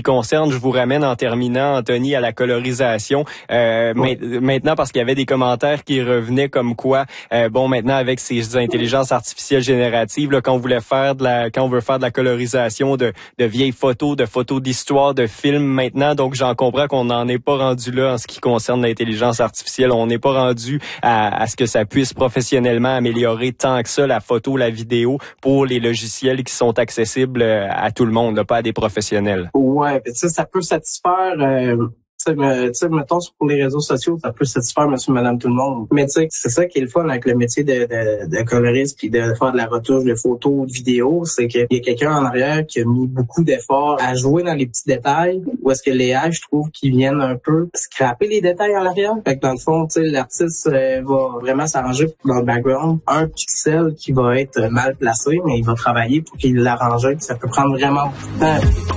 concerne, je vous ramène en terminant, Anthony, à la colorisation. Maintenant, parce qu'il y avait des commentaires qui revenaient comme quoi, maintenant avec ces intelligences artificielles génératives, là, quand on veut faire de la colorisation de vieilles photos, de photos d'histoire, de films maintenant, donc j'en comprends qu'on n'en est pas rendu là en ce qui concerne l'intelligence artificielle. On n'est pas rendu à ce que ça puisse professionnellement améliorer tant que ça la photo, la vidéo pour les logiciels qui sont accessibles à tout le monde, là, pas à des professionnels. Ouais, ça peut satisfaire mettons, pour les réseaux sociaux, ça peut satisfaire monsieur, madame, tout le monde. Mais tu sais, c'est ça qui est le fun avec le métier de coloriste puis de faire de la retouche de photos, de vidéos, c'est qu'il y a quelqu'un en arrière qui a mis beaucoup d'efforts à jouer dans les petits détails, ou est-ce que les AI, je trouve, qu'ils viennent un peu scraper les détails en arrière. Fait que dans le fond, tu sais, l'artiste va vraiment s'arranger dans le background. Un pixel qui va être mal placé, mais il va travailler pour qu'il l'arrange. Ça peut prendre vraiment beaucoup de temps.